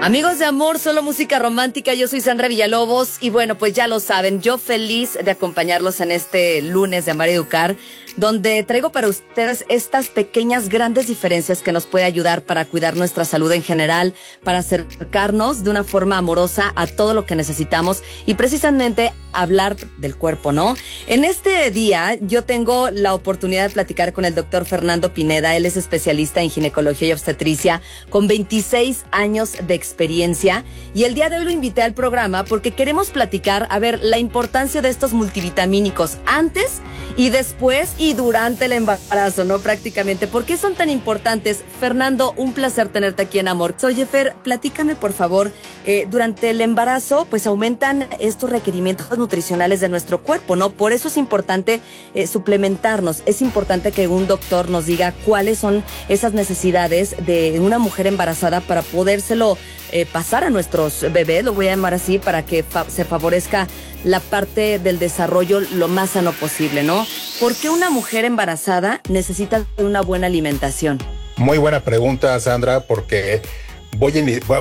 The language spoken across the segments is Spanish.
Amigos de amor, solo música romántica, yo soy Sandra Villalobos y bueno, pues ya lo saben, yo feliz de acompañarlos en este lunes de Amar y Educar, donde traigo para ustedes estas pequeñas, grandes diferencias que nos puede ayudar para cuidar nuestra salud en general, para acercarnos de una forma amorosa a todo lo que necesitamos y precisamente hablar del cuerpo, ¿no? En este día yo tengo la oportunidad de platicar con el doctor Fernando Pineda. Él es especialista en ginecología y obstetricia con 26 años de experiencia y el día de hoy lo invité al programa porque queremos platicar, a ver, la importancia de estos multivitamínicos antes y después y durante el embarazo, ¿no? Prácticamente. ¿Por qué son tan importantes? Fernando, un placer tenerte aquí en Amor. Oye, Fer, platícame, por favor, durante el embarazo, pues aumentan estos requerimientos nutricionales de nuestro cuerpo, ¿no? Por eso es importante suplementarnos. Es importante que un doctor nos diga cuáles son esas necesidades de una mujer embarazada para podérselo pasar a nuestros bebés, lo voy a llamar así, para que se favorezca la parte del desarrollo lo más sano posible, ¿no? ¿Por qué una mujer embarazada necesita una buena alimentación? Muy buena pregunta, Sandra, porque voy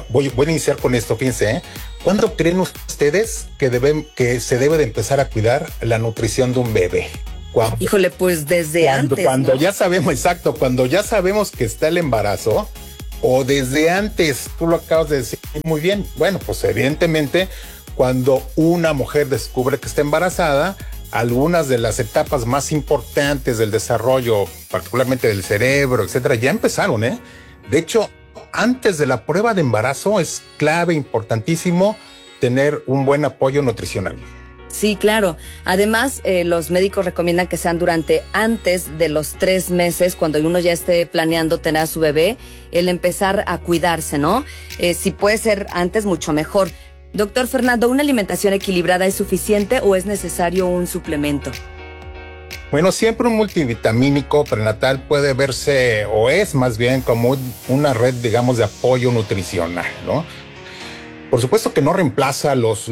a iniciar con esto, fíjense, ¿eh? ¿Cuándo creen ustedes que se debe de empezar a cuidar la nutrición de un bebé? ¿Cuándo? Híjole, pues desde antes, cuando ¿no? Ya sabemos, exacto, cuando ya sabemos que está el embarazo, o desde antes, tú lo acabas de decir muy bien. Bueno, pues evidentemente, cuando una mujer descubre que está embarazada, algunas de las etapas más importantes del desarrollo, particularmente del cerebro, etcétera, ya empezaron, ¿eh? De hecho, antes de la prueba de embarazo es clave, importantísimo, tener un buen apoyo nutricional. Sí, claro. Además, los médicos recomiendan que sean antes de los 3 meses, cuando uno ya esté planeando tener a su bebé, el empezar a cuidarse, ¿no? Si puede ser antes, mucho mejor. Doctor Fernando, ¿una alimentación equilibrada es suficiente o es necesario un suplemento? Bueno, siempre un multivitamínico prenatal puede verse, o es más bien como una red, digamos, de apoyo nutricional, ¿no? Por supuesto que no reemplaza los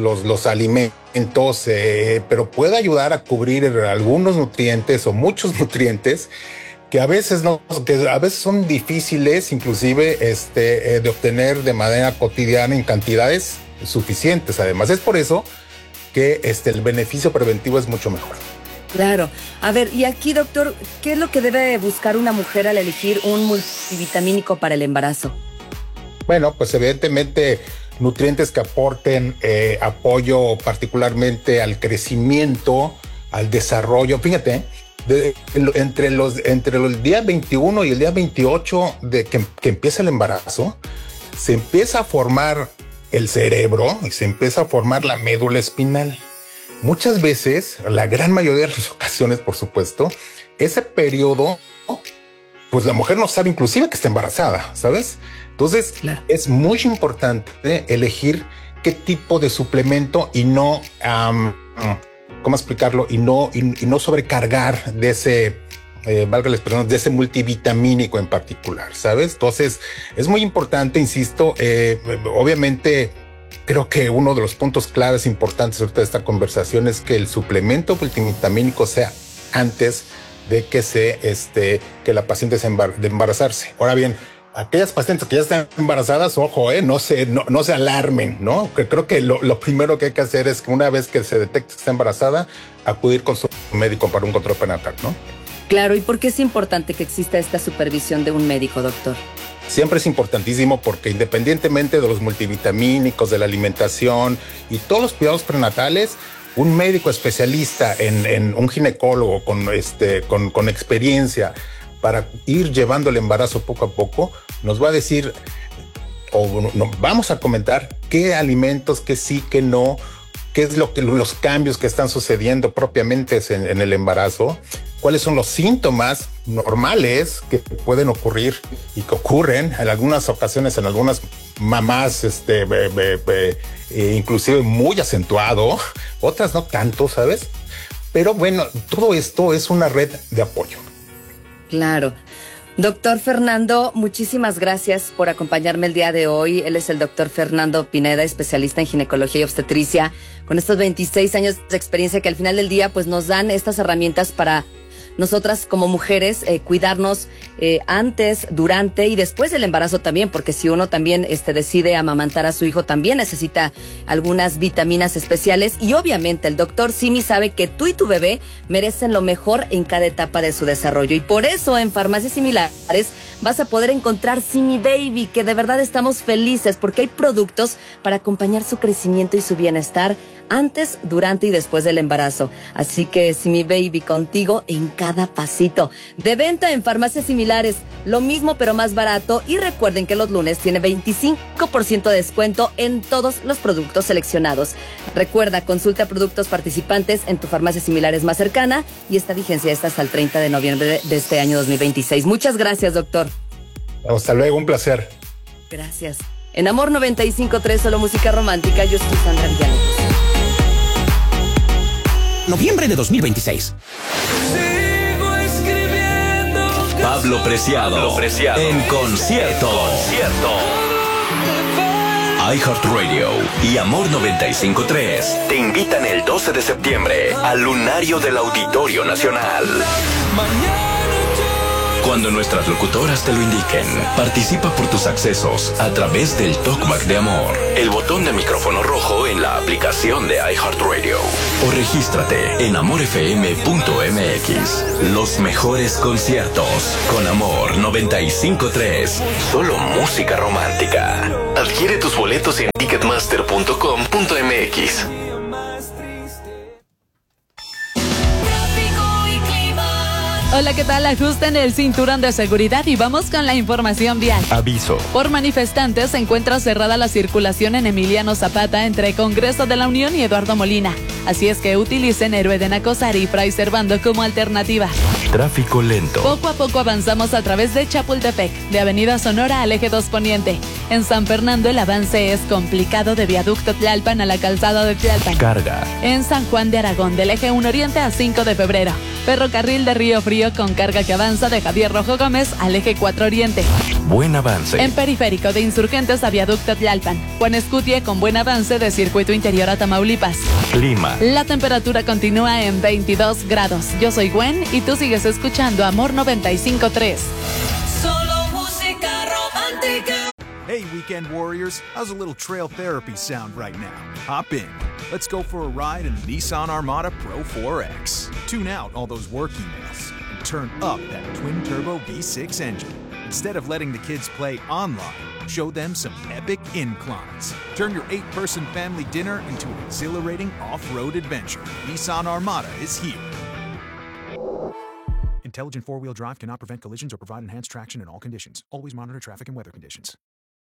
alimentos, pero puede ayudar a cubrir algunos nutrientes o muchos nutrientes que a veces son difíciles, inclusive, de obtener de manera cotidiana en cantidades suficientes. Además, es por eso que el beneficio preventivo es mucho mejor. Claro. A ver, y aquí, doctor, ¿qué es lo que debe buscar una mujer al elegir un multivitamínico para el embarazo? Bueno, pues evidentemente nutrientes que aporten apoyo particularmente al crecimiento, al desarrollo. Fíjate, entre el día 21 y el día 28 de que empieza el embarazo, se empieza a formar el cerebro y se empieza a formar la médula espinal. Muchas veces, la gran mayoría de las ocasiones, por supuesto, ese periodo, pues la mujer no sabe inclusive que está embarazada, ¿sabes? Entonces, claro, es muy importante elegir qué tipo de suplemento y no, ¿cómo explicarlo? Y no sobrecargar de ese, valga la expresión, de ese multivitamínico en particular, ¿sabes? Entonces, es muy importante, insisto, obviamente, creo que uno de los puntos claves importantes ahorita de esta conversación es que el suplemento multivitamínico sea antes de que la paciente de embarazarse. Ahora bien, aquellas pacientes que ya están embarazadas, ojo, no se alarmen, ¿no? Creo que lo primero que hay que hacer es que una vez que se detecte que está embarazada, acudir con su médico para un control prenatal, ¿no? Claro, ¿y por qué es importante que exista esta supervisión de un médico, doctor? Siempre es importantísimo porque independientemente de los multivitamínicos, de la alimentación y todos los cuidados prenatales, un médico especialista en un ginecólogo con experiencia para ir llevando el embarazo poco a poco, nos va a decir, vamos a comentar qué alimentos, qué sí, qué no, qué es los cambios que están sucediendo propiamente en el embarazo, cuáles son los síntomas normales que pueden ocurrir y que ocurren en algunas ocasiones en algunas mamás, inclusive muy acentuado, otras no tanto, ¿sabes? Pero bueno, todo esto es una red de apoyo. Claro. Doctor Fernando, muchísimas gracias por acompañarme el día de hoy. Él es el doctor Fernando Pineda, especialista en ginecología y obstetricia, con estos 26 años de experiencia que al final del día pues nos dan estas herramientas para nosotras como mujeres cuidarnos antes, durante y después del embarazo también, porque si uno también decide amamantar a su hijo, también necesita algunas vitaminas especiales, y obviamente el doctor Simi sabe que tú y tu bebé merecen lo mejor en cada etapa de su desarrollo, y por eso en Farmacias Similares vas a poder encontrar Simi Baby, que de verdad estamos felices porque hay productos para acompañar su crecimiento y su bienestar antes, durante y después del embarazo. Así que Simi Baby, contigo en cada pasito. De venta en Farmacias Similares, lo mismo pero más barato, y recuerden que los lunes tiene 25% de descuento en todos los productos seleccionados. Recuerda, consulta productos participantes en tu Farmacia Similares más cercana, y esta vigencia está hasta el 30 de noviembre de este año 2026. Muchas gracias, doctor. Hasta luego, un placer. Gracias. En Amor 95.3, solo música romántica, yo soy Sandra Villalobos. Noviembre de 2026. Pablo Preciado en concierto. iHeartRadio y Amor 95.3 te invitan el 12 de septiembre al Lunario del Auditorio Nacional. Cuando nuestras locutoras te lo indiquen, participa por tus accesos a través del Talkback de Amor, el botón de micrófono rojo en la aplicación de iHeartRadio, o regístrate en amorfm.mx. Los mejores conciertos con Amor 95.3, solo música romántica. Adquiere tus boletos en ticketmaster.com.mx. Hola, ¿qué tal? Ajusten el cinturón de seguridad y vamos con la información vial. Aviso. Por manifestantes se encuentra cerrada la circulación en Emiliano Zapata entre Congreso de la Unión y Eduardo Molina. Así es que utilicen Héroe de Nacosari y Fray Servando como alternativa. Tráfico lento. Poco a poco avanzamos a través de Chapultepec, de Avenida Sonora al Eje 2 Poniente. En San Fernando el avance es complicado de Viaducto Tlalpan a la Calzada de Tlalpan. Carga. En San Juan de Aragón del Eje 1 Oriente a 5 de febrero. Ferrocarril de Río Frío con carga que avanza de Javier Rojo Gómez al Eje 4 Oriente. Buen avance. En Periférico de Insurgentes a Viaducto Tlalpan. Juan Escutia con buen avance de Circuito Interior a Tamaulipas. Clima. La temperatura continúa en 22 grados. Yo soy Gwen y tú sigues escuchando Amor 95.3. Solo música romántica. Hey, weekend warriors, how's a little trail therapy sound right now? Hop in. Let's go for a ride in the Nissan Armada Pro 4X. Tune out all those work emails and turn up that twin-turbo V6 engine. Instead of letting the kids play online, show them some epic inclines. Turn your 8-person family dinner into an exhilarating off-road adventure. Nissan Armada is here. Intelligent four-wheel drive cannot prevent collisions or provide enhanced traction in all conditions. Always monitor traffic and weather conditions.